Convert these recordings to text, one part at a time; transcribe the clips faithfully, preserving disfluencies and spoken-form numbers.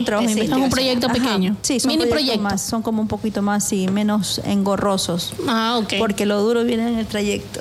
trabajo de investigación. Es un proyecto Ajá. pequeño. Sí, son mini proyectos. más, son como un poquito más y menos engorrosos. Ah, ok. Porque lo duro viene en el trayecto.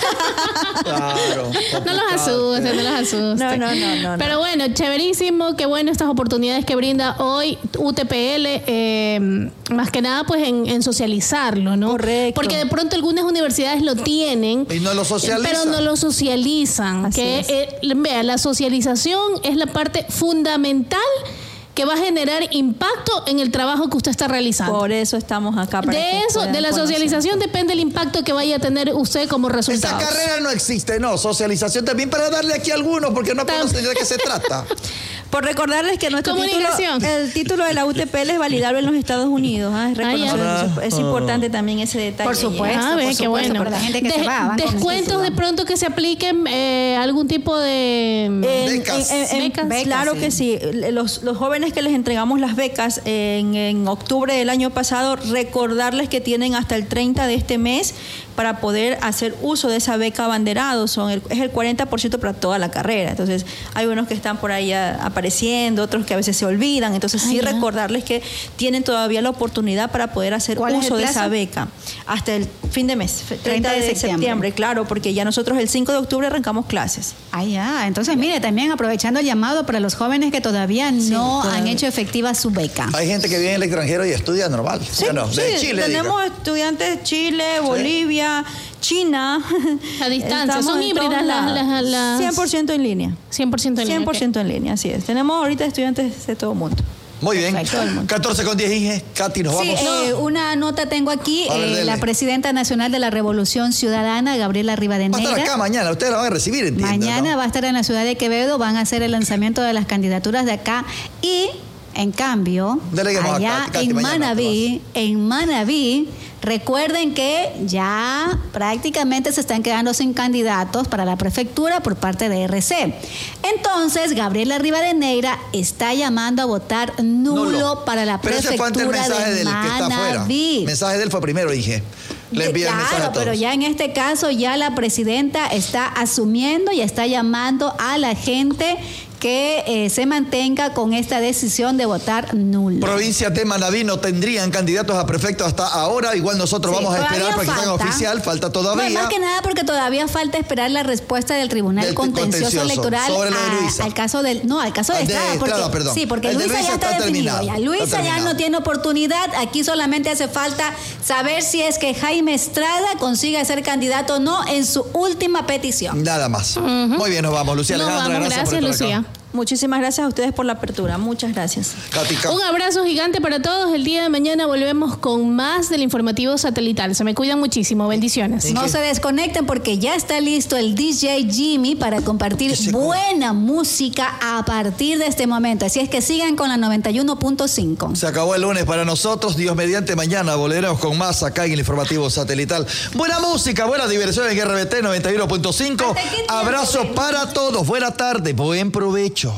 Claro. No los asustes, no los asustes. No, no, no, no. Pero bueno, chéverísimo, qué bueno estas oportunidades que brinda hoy U T P L, eh, más que nada pues en, en socializarlo, ¿no? Correcto. Porque de pronto algunas universidades lo tienen. Y no lo socializan. Pero no lo socializan. Así que es. eh, vea, la socialización es la parte fundamental que va a generar impacto en el trabajo que usted está realizando. Por eso estamos acá. Para de que eso, puedan de la conocer. socialización depende el impacto que vaya a tener usted como resultado. Esa carrera no existe, no. Socialización también para darle aquí a algunos porque no Tam- conocen de qué se trata. Por recordarles que nuestro título, Comunicación. el título de la U T P L es validable en los Estados Unidos. ¿ah? Es, Ah, ya. reconocido. Es importante también ese detalle. Por supuesto. Ah, ve, por qué supuesto, bueno. para la gente que se va, van con ese descuentos título. de pronto que se apliquen eh, algún tipo de En- Becas. en- en- Becas. Becas, claro sí. que sí. Los, los jóvenes que les entregamos las becas en, en octubre del año pasado, recordarles que tienen hasta el treinta de este mes para poder hacer uso de esa beca abanderado. Son el, es el cuarenta por ciento para toda la carrera. Entonces, hay unos que están por ahí a- apareciendo, otros que a veces se olvidan. Entonces, Ah, sí ya. recordarles que tienen todavía la oportunidad para poder hacer ¿Cuál es uso el de plazo? esa beca hasta el fin de mes, treinta de de septiembre. septiembre. Claro, porque ya nosotros el cinco de octubre arrancamos clases. Ah, ya. Entonces, mire, también aprovechando el llamado para los jóvenes que todavía no todavía. han hecho efectiva su beca. Hay gente que vive en el extranjero y estudia normal. Sí, Bueno, de sí, Chile, tenemos diga. estudiantes de Chile, Bolivia, China. A distancia. Estamos Son en híbridas todos las- lados. las- las- cien por ciento en línea. cien por ciento en línea. cien por ciento en línea, así es. Tenemos ahorita estudiantes de todo el mundo. Muy bien. Perfecto, el mundo. catorce con diez, Inge. Katy, nos Sí, vamos. eh, una nota tengo aquí. A ver, eh, dele. la presidenta nacional de la Revolución Ciudadana, Gabriela Va a estar acá Rivadeneira. mañana. Ustedes la van a recibir, entiendo. Mañana ¿no? va a estar en la ciudad de Quevedo, van a hacer el lanzamiento de las candidaturas de acá y, en cambio, Deleguemos a allá Katy, Katy, en mañana Manabí, en Manabí, recuerden que ya prácticamente se están quedando sin candidatos para la prefectura por parte de R C. Entonces, Gabriela Rivadeneira está llamando a votar nulo, Nulo. para la Pero ese fue antes prefectura el mensaje de del que está afuera. Manabí. El mensaje de él fue primero, Inge. Le envié el mensaje a Claro, todos. pero ya en este caso ya la presidenta está asumiendo y está llamando a la gente que eh, se mantenga con esta decisión de votar nulo. Provincias de Manabí no tendrían candidatos a prefecto hasta ahora. Igual nosotros Sí, vamos a todavía esperar para que se haga falta. oficial. Falta Bueno, todavía. más que nada porque todavía falta esperar la respuesta del Tribunal Del Contencioso, contencioso Electoral sobre lo de a- Luisa. al caso del no al caso de Al de Estrada, porque, Estrada, perdón. sí, porque El de Luisa Luisa ya está, está definido, terminado. ya Luisa Está ya terminado. no tiene oportunidad. Aquí solamente hace falta saber si es que Jaime Estrada consigue ser candidato o no en su última petición. Nada más. Muy bien, nos vamos. Lucía Nos Alejandra, vamos. gracias, Gracias, por estar Lucía. acá. Muchísimas gracias a ustedes por la apertura. Muchas gracias. Katy, Katy. Un abrazo gigante para todos. El día de mañana volvemos con más del informativo satelital. Se me cuidan muchísimo. Bendiciones. No se desconecten porque ya está listo el D J Jimmy para compartir ¿Qué se buena música a partir de este momento. Así es que sigan con la noventa y uno punto cinco. Se acabó el lunes para nosotros. Dios mediante, mañana volveremos con más acá en el informativo satelital. Buena música, buena diversión en R B T noventa y uno punto cinco. ¿Hasta qué tiempo? Abrazo para todos. Buena tarde, buen provecho.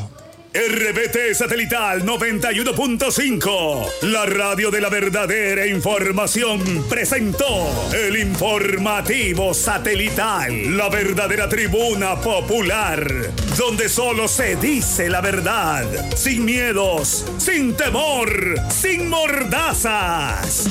R B T Satelital noventa y uno punto cinco, la radio de la verdadera información, presentó el informativo satelital, la verdadera tribuna popular, donde solo se dice la verdad, sin miedos, sin temor, sin mordazas.